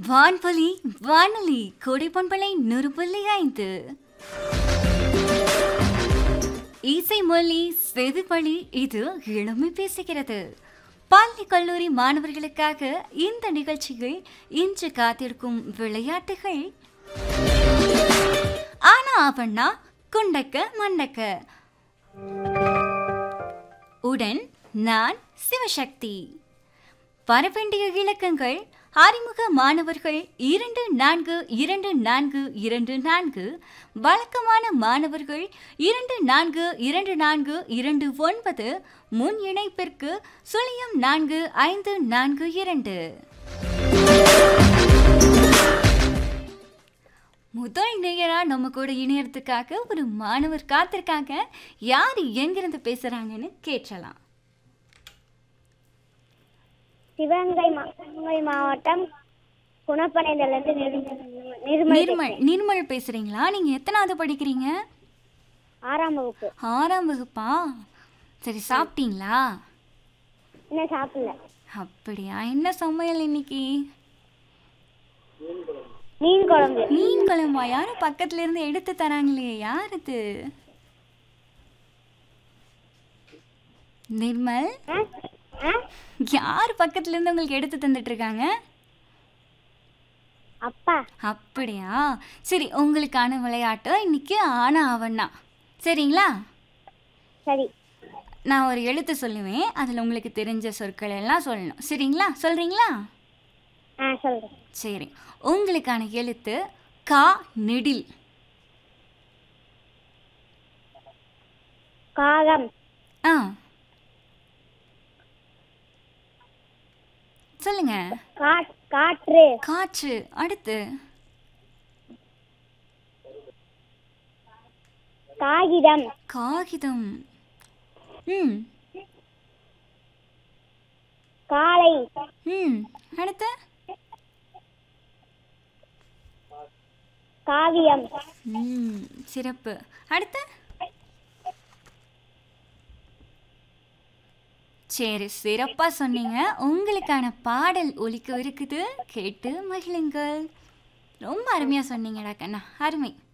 வான்பொலி வானொலி கொடைப்பண்பளை 100.5 இசை மொழி செதுவழி இது இளமை பேசுகிறது. பள்ளி கல்லூரி மாணவர்களுக்காக இந்த நிகழ்ச்சிகள் இன்று காத்திருக்கும் விளையாட்டுகள் ஆனா அவண்ணா குண்டக்க மண்டக்க உடன் நான் சிவசக்தி. வரவேண்டிய இலக்கங்கள் அறிமுக மாணவர்கள் 242424, வழக்கமான மாணவர்கள் 242429, முன் இணைப்பிற்கு 045542. முதல் நேயரா நம்ம கூட இணையறதுக்காக ஒரு மாணவர் காத்திருக்காங்க. யார் எங்கிருந்து பேசுறாங்கன்னு கேட்கலாம். சிவகங்கை மாவட்டம் குணப்பனையிலிருந்து நிர்மல் பேசுறீங்களா? நீங்க எத்தனாவது படிக்கிறீங்க? 6ஆம் வகுப்பு. 6ஆம் வகுப்பா? சரி, சாப்பிட்டீங்களா? இன்னும் சாப்பிடல. அப்படியா? என்ன சமையல் இன்னைக்கு? மீன் குழம்பு. மீன் குழம்பா? யாரும் பக்கத்துல இருந்து எடுத்து தராங்களே, யார் இது? நிர்மல், யார் பக்கத்துல இருந்து உங்களுக்கு எடுத்து தந்துட்டு இருக்காங்க? அப்பா. அப்படியா? சரி, உங்களுக்கான விளையாட்டு இன்னைக்கு ஆனா அவண்ணா, சரிங்களா? சரி. நான் ஒரு எழுத்து சொல்லுவேன், அதில் உங்களுக்கு தெரிஞ்ச சொற்கள் எல்லாம் சொல்லணும், சரிங்களா? சொல்றீங்களா? சொல்றேன். சரி, உங்களுக்கான எழுத்து கா நெடில். காகம். சொல்லுங்க. காற்று. காற்று. அடுத்து காகிதம். காகிதம். காளை. அடுத்து காவியம். சிறப்பு. அடுத்து சரி, சிறப்பா சொன்னீங்க. உங்களுக்கான பாடல் ஒலிக்க இருக்குது, கேட்டு மகிழுங்கள். ரொம்ப அருமையா சொன்னீங்கடா கண்ணா, அருமை.